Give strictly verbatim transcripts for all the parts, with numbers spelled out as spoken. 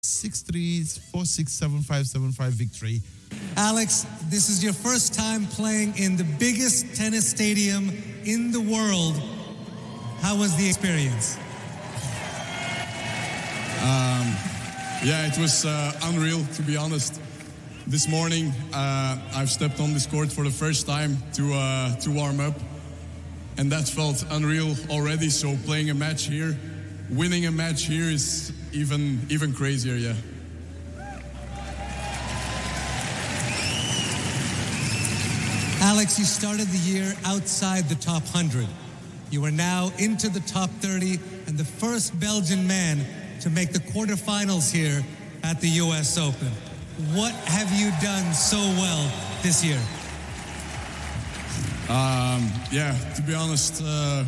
six three four six seven five seven five victory. Alex, this is your first time playing in the biggest tennis stadium in the world. How was the experience? Um, yeah, it was uh, unreal, to be honest. This morning, uh, I've stepped on this court for the first time to uh, to warm up, and that felt unreal already. So playing a match here, winning a match here is even even crazier. Yeah. Alex, you started the year outside the top one hundred. You are now into the top thirty and the first Belgian man to make the quarterfinals here at the U S Open. What have you done so well this year? Um, yeah, to be honest, uh,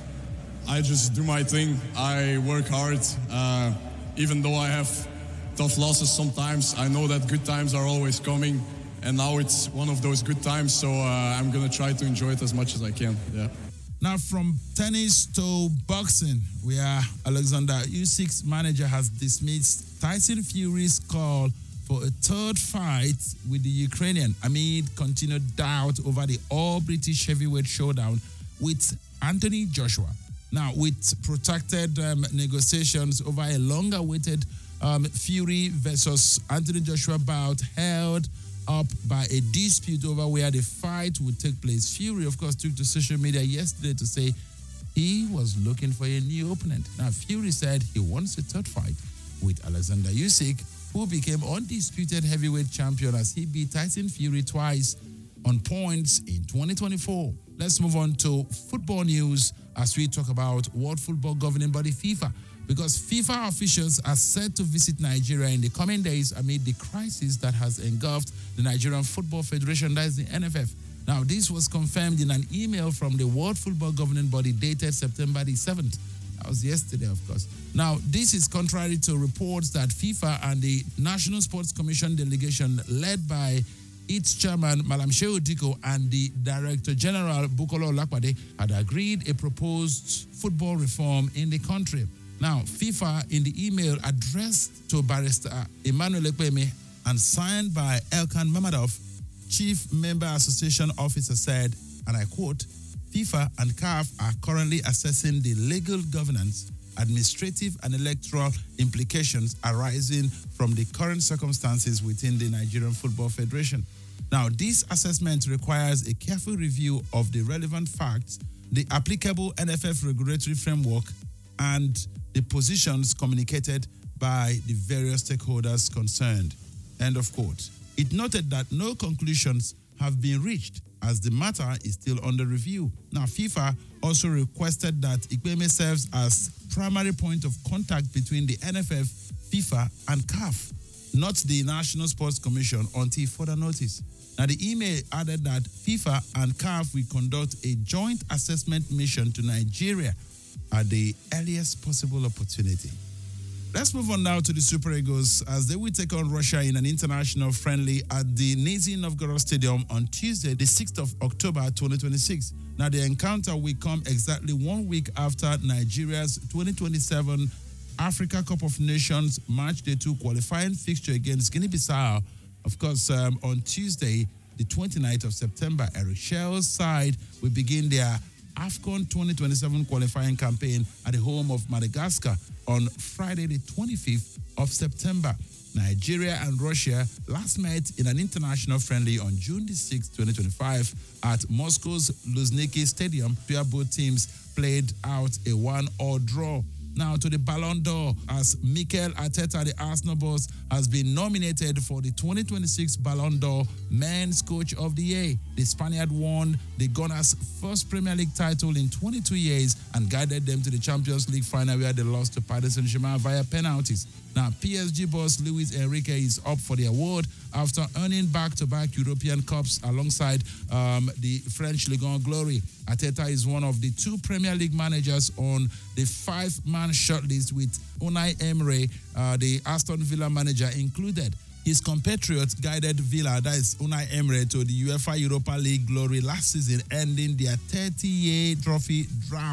I just do my thing. I work hard. Uh, even though I have tough losses sometimes, I know that good times are always coming. And now it's one of those good times, so uh, I'm going to try to enjoy it as much as I can. Yeah. Now, from tennis to boxing, where Alexander Usyk's manager has dismissed Tyson Fury's call for a third fight with the Ukrainian amid continued doubt over the all-British heavyweight showdown with Anthony Joshua. Now, with protracted um, negotiations over a long-awaited um, Fury versus Anthony Joshua bout held up by a dispute over where the fight would take place, Fury, of course, took to social media yesterday to say he was looking for a new opponent. Now, Fury said he wants a third fight with Alexander Usyk, who became undisputed heavyweight champion as he beat Tyson Fury twice on points in twenty twenty-four. Let's move on to football news as we talk about World Football Governing Body FIFA, because FIFA officials are set to visit Nigeria in the coming days amid the crisis that has engulfed the Nigerian Football Federation, that is the N F F. Now, this was confirmed in an email from the World Football Governing Body dated September the seventh. That was yesterday, of course. Now, this is contrary to reports that FIFA and the National Sports Commission delegation led by its chairman, Malam Shehu Diko, and the Director General, Bukola Olakpade, had agreed a proposed football reform in the country. Now, FIFA, in the email addressed to Barrister Emmanuel Ekpeme and signed by Elkan Mamadov, Chief Member Association Officer, said, and I quote, FIFA and C A F are currently assessing the legal governance, administrative and electoral implications arising from the current circumstances within the Nigerian Football Federation. Now, this assessment requires a careful review of the relevant facts, the applicable N F F regulatory framework, and the positions communicated by the various stakeholders concerned. End of quote. It noted that no conclusions have been reached as the matter is still under review. Now, FIFA also requested that Ikpeme serves as primary point of contact between the N F F, FIFA, and C A F, not the National Sports Commission, until further notice. Now, the email added that FIFA and C A F will conduct a joint assessment mission to Nigeria at the earliest possible opportunity. Let's move on now to the Super Eagles as they will take on Russia in an international friendly at the Nizhny Novgorod Stadium on Tuesday, the sixth of October, twenty twenty-six. Now, the encounter will come exactly one week after Nigeria's twenty twenty-seven Africa Cup of Nations Match Day two qualifying fixture against Guinea-Bissau. Of course, um, on Tuesday, the twenty-ninth of September, Eric Shell's side will begin their AFCON twenty twenty-seven qualifying campaign at the home of Madagascar on Friday, the twenty-fifth of September. Nigeria and Russia last met in an international friendly on June the sixth, twenty twenty-five at Moscow's Luzhniki Stadium, where both teams played out a one-all draw. Now to the Ballon d'Or, as Mikel Arteta, the Arsenal boss, has been nominated for the twenty twenty-six Ballon d'Or Men's Coach of the Year. The Spaniard won the Gunners' first Premier League title in twenty-two years and guided them to the Champions League final where they lost to Paris Saint-Germain via penalties. Now, P S G boss Luis Enrique is up for the award after earning back-to-back European Cups alongside um, the French Ligue one glory. Arteta is one of the two Premier League managers on the five-man shortlist with Unai Emery, uh, the Aston Villa manager, included. His compatriot guided Villa, that is Unai Emery, to the UEFA Europa League glory last season, ending their thirty-year trophy drought.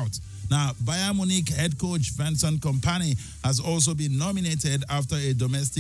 Now, Bayern Munich head coach Vincent Kompany has also been nominated after a domestic